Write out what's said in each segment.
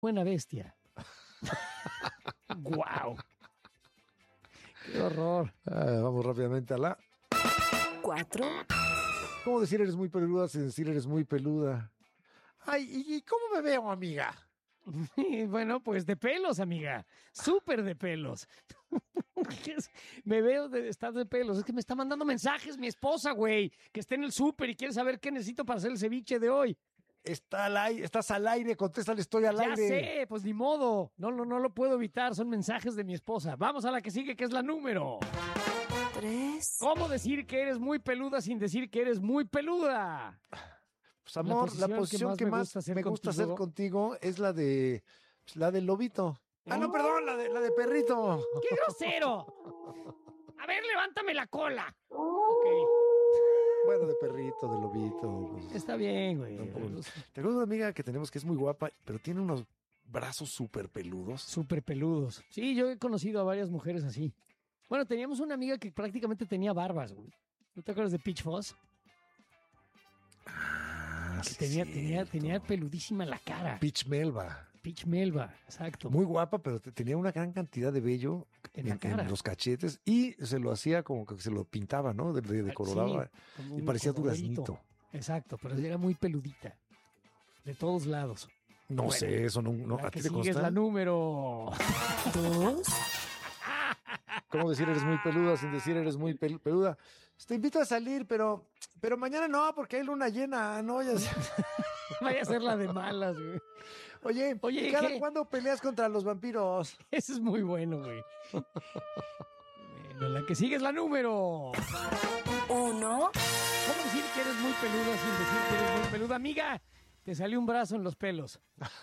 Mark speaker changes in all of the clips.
Speaker 1: buena bestia. ¡Guau! ¡Qué horror!
Speaker 2: Vamos rápidamente a la
Speaker 3: 4.
Speaker 2: ¿Cómo decir eres muy peluda sin decir eres muy peluda? Ay, ¿y cómo me veo, amiga?
Speaker 1: Bueno, pues de pelos, amiga. Súper de pelos. Me veo de estar de pelos. Es que me está mandando mensajes mi esposa, güey, que está en el súper y quiere saber qué necesito para hacer el ceviche de hoy.
Speaker 2: Estás al aire, contéstale, estoy al
Speaker 1: Ya
Speaker 2: aire.
Speaker 1: sé, pues ni modo. No lo puedo evitar. Son mensajes de mi esposa. Vamos a la que sigue, que es la número
Speaker 3: 3.
Speaker 1: ¿Cómo decir que eres muy peluda sin decir que eres muy peluda?
Speaker 2: Pues amor, la posición que más me gusta hacer contigo es la de lobito. Ah, no, perdón, la de perrito.
Speaker 1: ¡Qué grosero! A ver, levántame la cola. Ok.
Speaker 2: Bueno, de perrito, de lobito. Pues,
Speaker 1: Está bien, güey.
Speaker 2: tampoco. Te acuerdas de una amiga que tenemos que es muy guapa, pero tiene unos brazos súper peludos.
Speaker 1: Súper peludos. Sí, yo he conocido a varias mujeres así. Bueno, teníamos una amiga que prácticamente tenía barbas, güey. ¿No te acuerdas de Peach Fuzz?
Speaker 2: Ah, sí,
Speaker 1: Tenía peludísima la cara.
Speaker 2: Peach Melba.
Speaker 1: Peach Melba, exacto.
Speaker 2: Muy guapa, pero tenía una gran cantidad de vello
Speaker 1: En la cara.
Speaker 2: en los cachetes y se lo hacía como que se lo pintaba, ¿no? De coloraba.
Speaker 1: Sí, como
Speaker 2: Y
Speaker 1: un
Speaker 2: parecía
Speaker 1: colorito.
Speaker 2: duraznito.
Speaker 1: Exacto, pero era muy peludita. De todos lados.
Speaker 2: No
Speaker 1: Bueno,
Speaker 2: sé, eso no
Speaker 1: La
Speaker 2: ¿a
Speaker 1: que
Speaker 2: ti te
Speaker 1: sigue es
Speaker 2: consta?
Speaker 1: la número
Speaker 3: 2.
Speaker 2: ¿Cómo decir eres muy peluda sin decir eres muy peluda? Te invito a salir, pero mañana no, porque hay luna llena, ¿no? Ya sé.
Speaker 1: Vaya a ser la de malas, güey.
Speaker 2: Oye,
Speaker 1: Oye,
Speaker 2: ¿y cada
Speaker 1: ¿qué?
Speaker 2: cuándo peleas contra los vampiros?
Speaker 1: Eso es muy bueno, güey. Bueno, la que sigue es la número
Speaker 3: 1.
Speaker 1: ¿Cómo decir que eres muy peluda sin decir que eres muy peluda? Amiga, te salió un brazo en los pelos.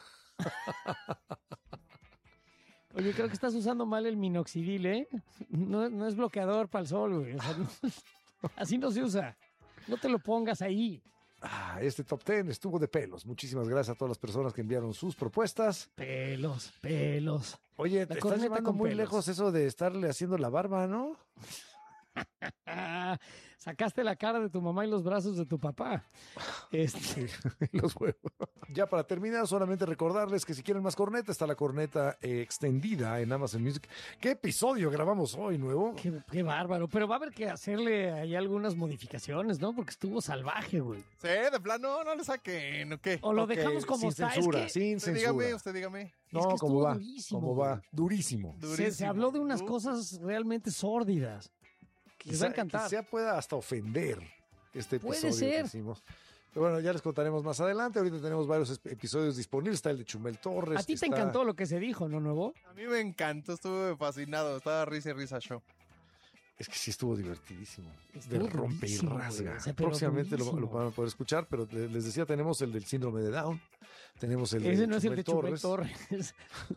Speaker 1: Oye, creo que estás usando mal el minoxidil, ¿eh? No es bloqueador para el sol, güey. O sea, así no se usa. No te lo pongas ahí.
Speaker 2: Este top 10 estuvo de pelos. Muchísimas gracias a todas las personas que enviaron sus propuestas.
Speaker 1: Pelos.
Speaker 2: Oye,
Speaker 1: La
Speaker 2: te estás
Speaker 1: corneta
Speaker 2: llevando
Speaker 1: con
Speaker 2: muy
Speaker 1: pelos.
Speaker 2: lejos eso de estarle haciendo la barba, ¿no?
Speaker 1: Sacaste la cara de tu mamá y los brazos de tu papá.
Speaker 2: Los huevos. Ya para terminar, solamente recordarles que si quieren más corneta, está la corneta extendida en Amazon Music. ¿Qué episodio grabamos hoy, nuevo?
Speaker 1: Qué bárbaro. Pero va a haber que hacerle ahí algunas modificaciones, ¿no? Porque estuvo salvaje, güey.
Speaker 4: Sí, de plano, no le saquen, ¿o qué?
Speaker 1: O lo
Speaker 2: Ok,
Speaker 1: dejamos como
Speaker 2: sin
Speaker 1: está.
Speaker 2: censura,
Speaker 1: Es que
Speaker 2: sin
Speaker 4: Usted
Speaker 2: censura.
Speaker 4: dígame, usted dígame.
Speaker 2: No,
Speaker 1: es que
Speaker 2: ¿cómo
Speaker 1: estuvo
Speaker 2: va?
Speaker 1: durísimo,
Speaker 2: ¿Cómo va?
Speaker 1: güey.
Speaker 2: Durísimo.
Speaker 1: se habló de unas cosas realmente sórdidas. Les va a encantar.
Speaker 2: Quizá pueda hasta ofender este
Speaker 1: Puede
Speaker 2: episodio
Speaker 1: ser.
Speaker 2: que hicimos. Pero bueno, ya les contaremos más adelante. Ahorita tenemos varios episodios disponibles. Está el de Chumel Torres.
Speaker 1: A ti te
Speaker 2: está-
Speaker 1: encantó lo que se dijo, ¿no, Nuevo?
Speaker 4: A mí me encantó, estuve fascinado, estaba risa y risa show.
Speaker 2: Es que sí estuvo divertidísimo.
Speaker 1: Estuvo
Speaker 2: De rompe y
Speaker 1: durísimo,
Speaker 2: rasga.
Speaker 1: güey. O sea, pero
Speaker 2: Próximamente lo
Speaker 1: durísimo.
Speaker 2: van a poder escuchar, pero les decía, tenemos el del síndrome de Down. Tenemos el
Speaker 1: Ese
Speaker 2: de
Speaker 1: no es el de Chumel
Speaker 2: Chumel
Speaker 1: Torres.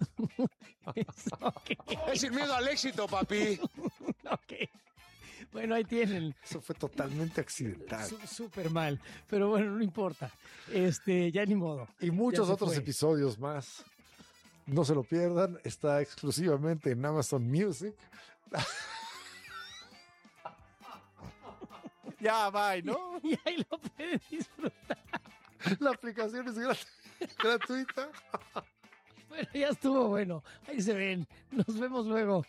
Speaker 1: Ok.
Speaker 5: Es sin miedo al éxito, papi.
Speaker 1: Ok. Bueno, ahí tienen.
Speaker 2: Eso fue totalmente accidental.
Speaker 1: Súper mal. Pero bueno, no importa. Ya ni modo.
Speaker 2: Y muchos
Speaker 1: Ya se
Speaker 2: otros
Speaker 1: fue.
Speaker 2: episodios más. No se lo pierdan. Está exclusivamente en Amazon Music.
Speaker 4: Ya, bye, ¿no?
Speaker 1: Y ahí lo pueden disfrutar.
Speaker 2: La aplicación es gratuita.
Speaker 1: Bueno, ya estuvo bueno. Ahí se ven. Nos vemos luego.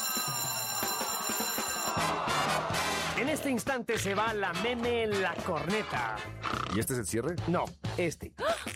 Speaker 1: En este instante se va la meme La Corneta.
Speaker 2: ¿Y este es el cierre?
Speaker 1: No, este.